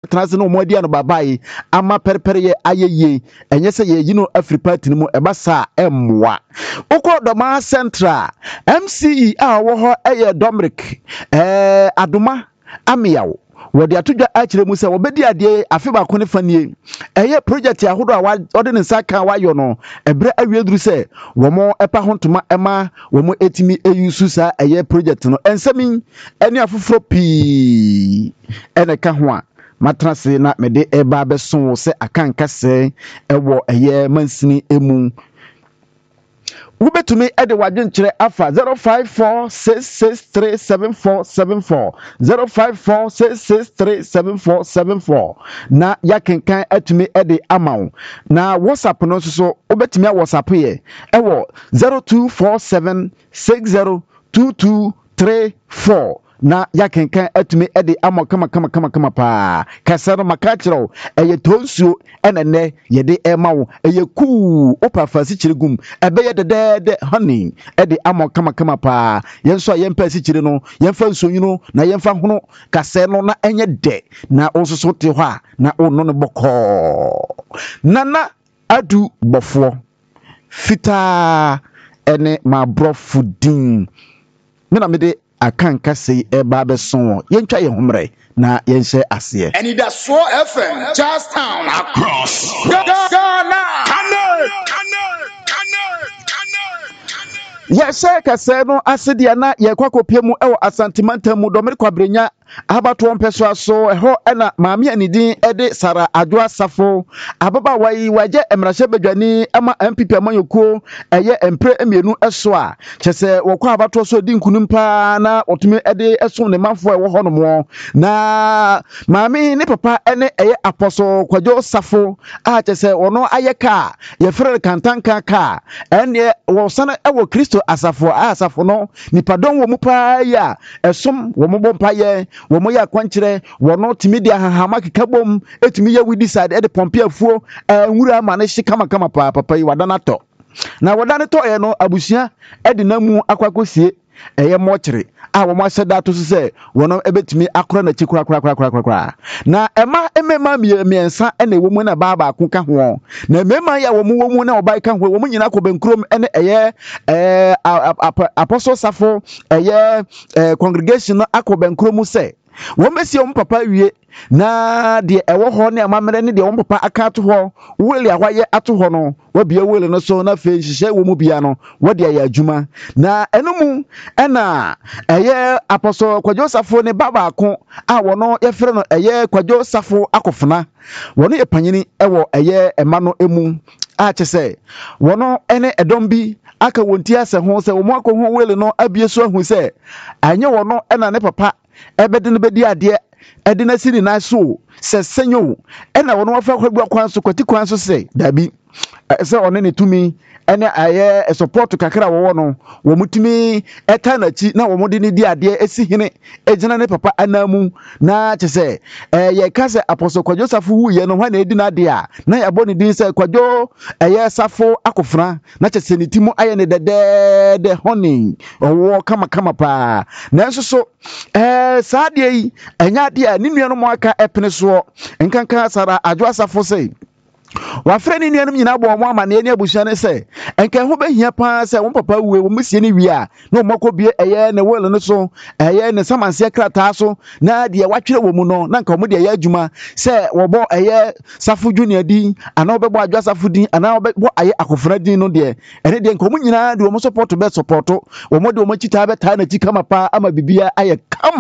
transe no mo dia no babae ama perpere ye ayeye enye se ye yino afri party no mu eba sa emwa ukọ doma central MCE a wo ho eye Dominic adoma amiyawo wodi atudwa akire mu se wobedi ade afi ba kone fanie eye project ahodo a ode ne saka wayo no ebre awieduru se womo epa hontoma ema womo etimi eyusu sa eye project no ensemi eni afoforo pi ene ka ho a matrase na mede eba beso se akanka se ewo eye mansini emu Ubetumi ede wadwenkyere afa 0546637474 0546637474 na yakenkan atumi ede amawo na WhatsApp no so ubetumi a WhatsApp ye ewo 0247602234 na yakenkan atumi ede amo kama pa kasano makachiro eye tonsuo enene yede emawo eye ku opa fasi chiregum ebe ye de honey ede amo kama pa yenso yempa si chire no yemfa nsonyu na yemfa hono kasano na enye de na onsoso te ho a na ono ne bokọ nana adu bofo fita ene mabrofudin mena mede akanka sei eba beson yentwa ye homre na yenhye ase and it is so FM Charlestown across Ghana. Yes, kase no asede na ye kwakopie mu ewo asantimanta mu domere kwabrenya abato mpeso aso eho na maami anidin ede Sara Adwo Asafo ababa wai waje emrahye badwani ama MPP amanyokuo eye empre emienu eso a chese wokwa abato so di nkunumpa na otumi ede eso ne manfo ewo ho no mo na maami ne papa ene eye Apostle Kwadwo Asafo a chese wono ayeka ye frere kantanka ka ene wo sana ewo Kristo Asafo Asafo no nipadon wo mu pa ya esom wo mu bompa ye wo mo ya kwankyere wo no timi dia hahama kekabom etimi ya widi side e de pompe afuo nwura ma ne hye kama papa yi wadana to na wadane to e no abusua e de namu akwakosie eye mokyere a wo maseda to se wono ebetimi akora na chikura na emema miensa ene wo mu na baba ko ka ho na emema ya wo mu na obai ka ho wo mu nyina ko benkrom ene eye Apostle Safo eye congregation akobenkrom se wo mesi o papa wie na de ewo ho ne amamere ne de wo papa aka to ho wele ahwaye ato ho no wa bia wele no so na fe hihye wo mu bia no wo de ya adwuma na enumu ena eye Apostle Kwadwo Safo ne baba ko a wo no ye fere no eye Kwadwo Safo akofuna wo no ye panyini ewo eye ema no emu a chese wo no ene edom bi aka wonti ase ho se wo mo akoho wele no abie so ahu se anye wo no ena ne papa ebede no bedi ade edina sini na so se senyo ena wono wafa kwagua kwan so kwati kwan so se dabi se one ne tumi ene aye support kakra wo no wo mutumi eta na chi na wo mode ne di ade esi hene ejina ne papa anamu na chese ye kase Apostle Kwadwo Safo hu ye no hwa na edi na ade a na ya boni din se Kwadwo eye Safo akofra na chese ne timu aye ne de honey owo kama pa na nso so saade yi enya ade a ne nuano mo aka epene so nkanka Sara Adwo Asafo sei wafre ni nuanum nyina bo mo ama na eni abusua ne se enka ho behia pa se won papa wuwe wo musie ne wi a na omako bie eye ne wele no so eye ne samanse krata so na de watwere wo mu no na nka mo de eye adwuma se wo bo eye Safo Junior din ana obebo Adwo Asafo din ana obebo aye Akofra din no de ene de nka mo nyina de wo support be support wo mo de wo machita be ta na chi kama pa ama bibia aye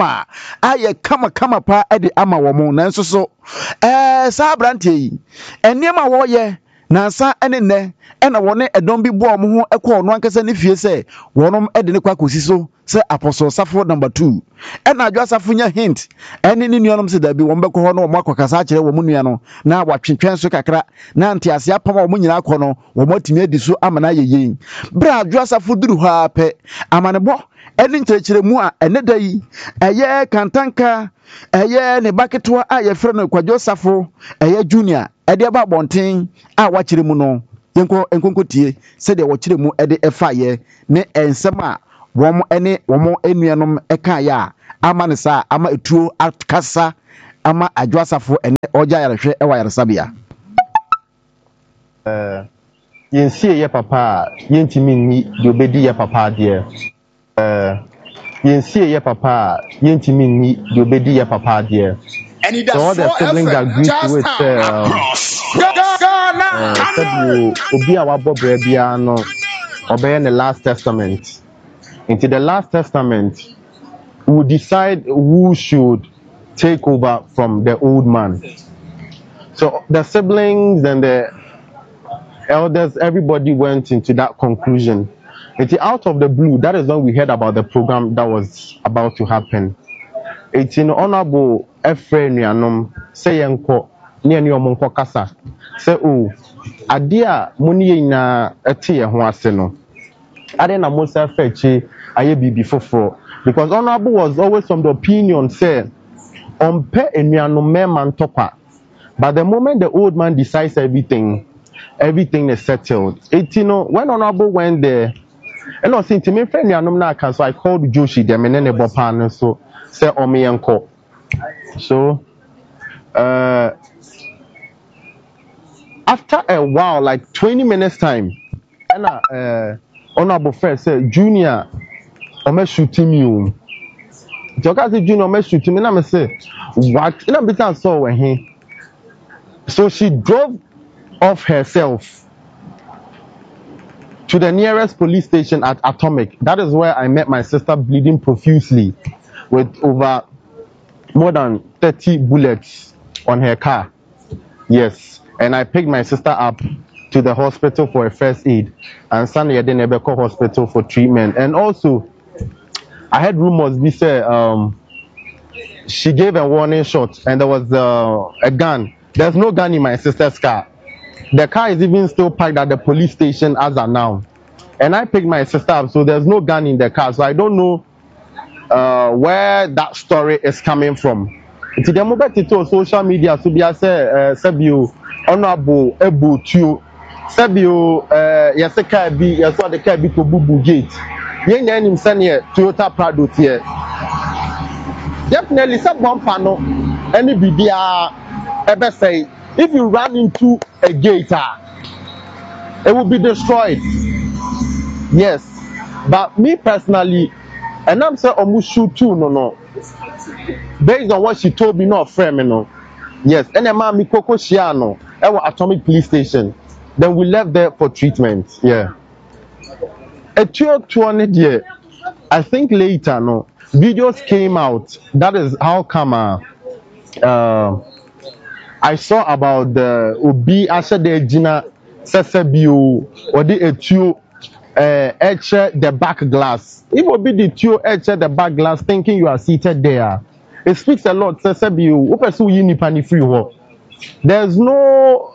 kama pa ede ama wo mo na nso so sa brante yi enema wo ye nansa ene ne ena wone edon bi bo mo ho ekọ no ankasa ne fie se wonom ede ne kwakosi so se Apostle Safo number 2 ena Adwo Asafo nya hint ene ne nuanom se dabi won bekọ ho no mo akọkasa akire wo mu nua no na watwetwen so kakra na ntiase apama wo nyina akọ no wo motimi adi so amana yeye bra Adwo Asafo duru ha pe amanebo ene nkyerɛkyerɛ mu a ene da yi eye kantanka eye ne baketwa a ye frɛ no Kwadwo Safo eye junior ede ba bonten a wakyerɛ mu no enkonkotie sɛ de wakyerɛ mu ede efa ye ne ensɛm a wɔn ene wɔn enuanom eka ya ama ne sa ama etuo akasa ama adwasafo ene oja yarehwe e wa yaresabia yensie ye papa yentimi ni de obedi ye papa de yensie ye papa yentimi ni de obedi ye papa de so all the siblings agree to it obi a wabo bra bia no obey the last testament. Into the last testament we will decide who should take over from the old man. So the siblings and the elders, everybody went into that conclusion. It's out of the blue. That is when we heard about the program that was about to happen. It's in honorable Efrenianum, say enko, near Monko Kasa. Say, oh, adia muni na eti huaseno. Adena Mosa Fechi, aye bibi fofo. Because honorable was always from the opinion, say, on pe enianum man topa. But the moment the old man decides everything is settled. When honorable went there, and I think to me friend na so I called Joshi them and then the bopan so say omiyanko. So after a while, like 20 minutes time, and honorable friend said, Junior, I'm shooting you. Joka said, Junior, I'm shooting me. And I say, what? And I'm being so when so she drove off herself to the nearest police station at Atomic. That is where I met my sister bleeding profusely with over more than 30 bullets on her car. Yes. And I picked my sister up to the hospital for a first aid and Sunday at the Nebeko hospital for treatment. And also, I had rumors we said she gave a warning shot and there was a gun. There's no gun in my sister's car. The car is even still parked at the police station as of now. And I picked my sister up, so there's no gun in the car. So I don't know where that story is coming from. It's the moment to social media, so be I say, Sebio, honorable, able to Sebio, yes, the car be to Bubu Gate. Yen him send here, Toyota Prado here. Definitely, some one panel, any BDR ever say, if you run into a gate, it will be destroyed. Yes, but me personally, and I'm saying almost shoot too, no. Based on what she told me, not friend, no. Yes, and then mommy Coco Shiano, our Atomic Police Station. Then we left there for treatment. Yeah. A 200 I think later, no, videos came out. That is how come I saw about the Obi Asha de Gina Sesebio or the etio etch the back glass. It will be the tio etch the back glass thinking you are seated there. It speaks a lot, Sesebio. Upesu yini pani free wo. There's no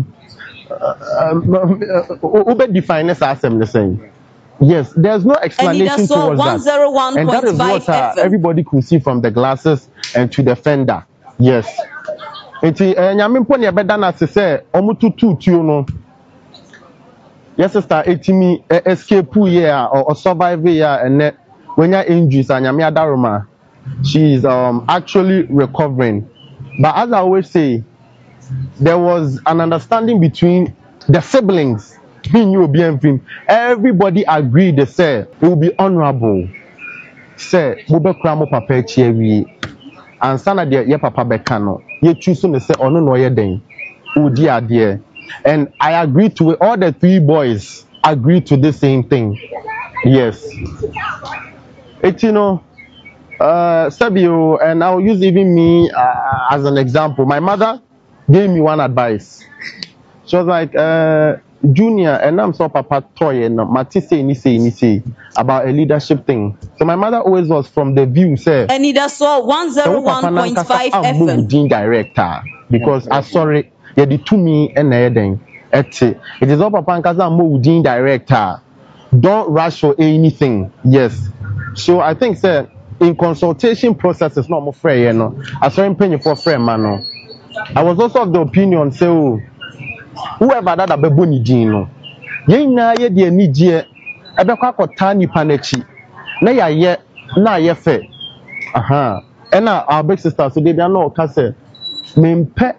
Ube define as I'm saying. Yes, there's no explanation towards that. And that is what everybody could see from the glasses and to the fender. Yes. Enti nyame mpo ne beda na se omututu tuo no. Yes sister etimi escape here or survive here and when your injuries nyame adaroma. She is actually recovering. But as I always say, there was an understanding between the siblings. Everybody agreed they said it will be honorable. Say Bube Kramo Papa Chievi and Sana dear ye Papa Becano. Ye choose to say oh no ye den. Udia dear. And I agreed to it. All the three boys agreed to the same thing. Yes. It's Sabio, and I'll use even me as an example. My mother gave me one advice. She was like, Junior, and I'm so Papa Toy and Mati say about a leadership thing. So my mother always was from the view, say, and it is so 101.5 FM director because I sorry, you did to me and then it is all Papa Nkasa Moudin director. Don't rush for anything. Yes. So I think sir, in consultation process is not more fair, you know. I saw penny for fair man. I was also of the opinion, so whoever that abeboni dino. Ye na ye de ni je ebekwa kota nipa nachi. Na ya ye na ye fe. Aha. ɛna our big sister so de bi ano ɔka sɛ mempɛ